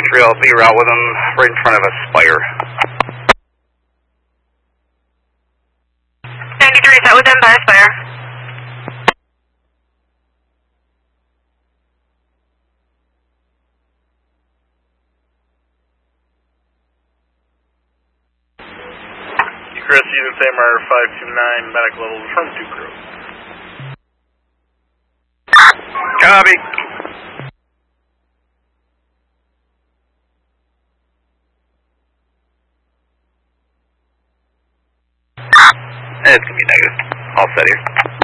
93, I'll be out with them right in front of a Spire. 93, is that with them by Spire? Chris, unit Samar 529, medic level from 2 crew. Copy. It's going to be negative. All set here.